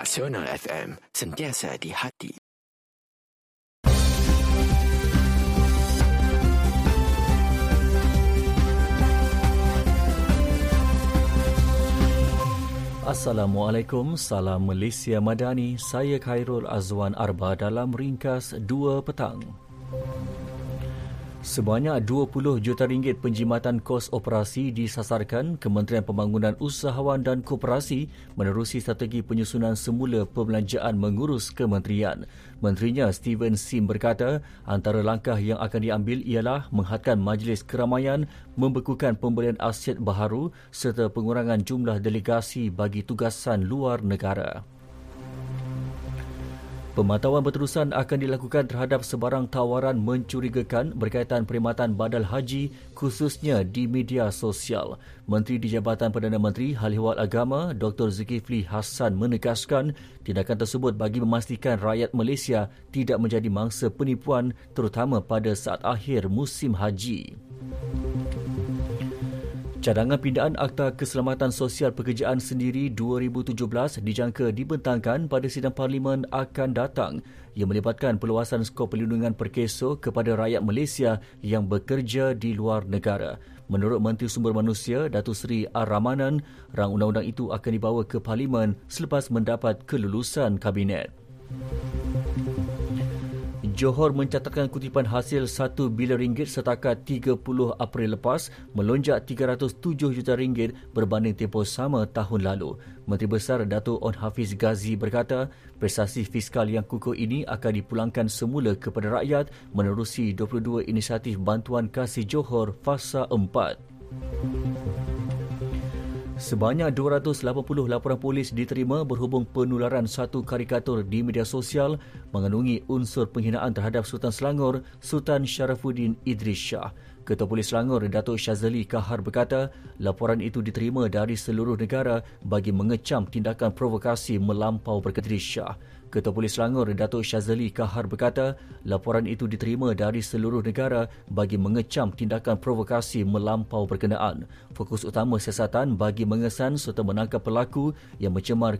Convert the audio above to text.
Nasional FM, sentiasa di hati. Assalamualaikum, salam Malaysia Madani. Saya Khairul Azwan Arba dalam ringkas 2 petang. Sebanyak 20 juta ringgit penjimatan kos operasi disasarkan Kementerian Pembangunan Usahawan dan Koperasi menerusi strategi penyusunan semula perbelanjaan mengurus kementerian. Menterinya Steven Sim berkata antara langkah yang akan diambil ialah menghadkan majlis keramaian, membekukan pembelian aset baharu serta pengurangan jumlah delegasi bagi tugasan luar negara. Pemantauan berterusan akan dilakukan terhadap sebarang tawaran mencurigakan berkaitan perkhidmatan badal haji khususnya di media sosial. Menteri di Jabatan Perdana Menteri Hal Ehwal Agama Dr. Zulkifli Hassan menegaskan tindakan tersebut bagi memastikan rakyat Malaysia tidak menjadi mangsa penipuan terutama pada saat akhir musim haji. Cadangan pindaan Akta Keselamatan Sosial Pekerjaan Sendiri 2017 dijangka dibentangkan pada sidang Parlimen akan datang yang melibatkan perluasan skop perlindungan perkeso kepada rakyat Malaysia yang bekerja di luar negara. Menurut Menteri Sumber Manusia Datuk Seri Ar-Rahmanan, rang undang-undang itu akan dibawa ke Parlimen selepas mendapat kelulusan Kabinet. Johor mencatatkan kutipan hasil RM1 bilion setakat 30 April lepas, melonjak RM307 juta berbanding tempoh sama tahun lalu. Menteri Besar Datuk On Hafiz Ghazi berkata, prestasi fiskal yang kukuh ini akan dipulangkan semula kepada rakyat menerusi 22 inisiatif bantuan kasih Johor Fasa 4. Sebanyak 280 laporan polis diterima berhubung penularan satu karikatur di media sosial mengandungi unsur penghinaan terhadap Sultan Selangor, Sultan Sharafuddin Idris Shah. Ketua Polis Selangor, Datuk Syazali Kahar berkata, laporan itu diterima dari seluruh negara bagi mengecam tindakan provokasi melampau berkata Idris Shah. Ketua Polis Selangor, Datuk Syazali Kahar berkata, laporan itu diterima dari seluruh negara bagi mengecam tindakan provokasi melampau berkenaan. Fokus utama siasatan bagi mengesan serta menangkap pelaku yang mencemar